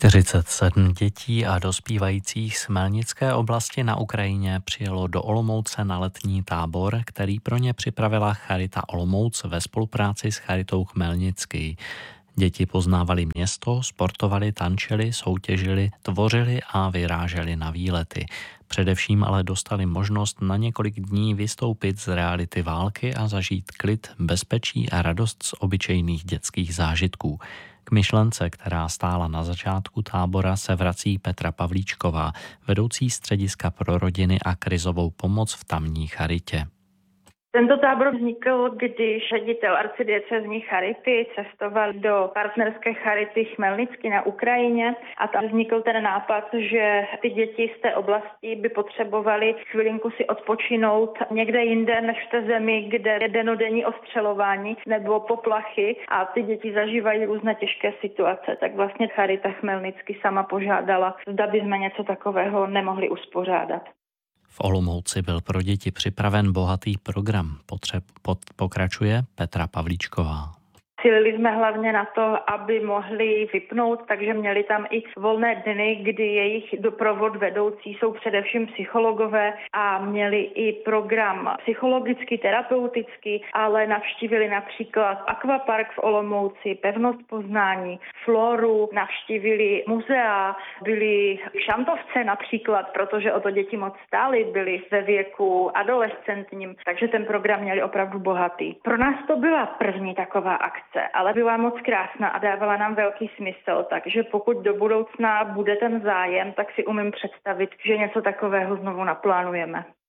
47 dětí a dospívajících z Melnické oblasti na Ukrajině přijelo do Olomouce na letní tábor, který pro ně připravila Charita Olomouc ve spolupráci s Charitou Chmelnický. Děti poznávali město, sportovali, tančili, soutěžili, tvořili a vyráželi na výlety. Především ale dostali možnost na několik dní vystoupit z reality války a zažít klid, bezpečí a radost z obyčejných dětských zážitků. K myšlence, která stála na začátku tábora, se vrací Petra Pavlíčková, vedoucí střediska pro rodiny a krizovou pomoc v tamní charitě. Tento tábor vznikl, když ředitel arcidiecézní charity cestoval do partnerské charity Chmelnický na Ukrajině a tam vznikl ten nápad, že ty děti z té oblasti by potřebovaly chvilinku si odpočinout někde jinde než v té zemi, kde je dennodenní ostřelování nebo poplachy a ty děti zažívají různé těžké situace. Tak vlastně charita Chmelnický sama požádala, zda by jsme něco takového nemohli uspořádat. V Olomouci byl pro děti připraven bohatý program. Pokračuje Petra Pavlíčková. Cílili jsme hlavně na to, aby mohli vypnout, takže měli tam i volné dny, kdy jejich doprovod vedoucí jsou především psychologové a měli i program psychologický, terapeutický, ale navštívili například akvapark v Olomouci, pevnost Poznání, Floru, navštívili muzea, byli v Šantovce například, protože o to děti moc stály, byli ve věku adolescentním, takže ten program měli opravdu bohatý. Pro nás to byla první taková akce, ale byla moc krásná a dávala nám velký smysl, takže pokud do budoucna bude ten zájem, tak si umím představit, že něco takového znovu naplánujeme.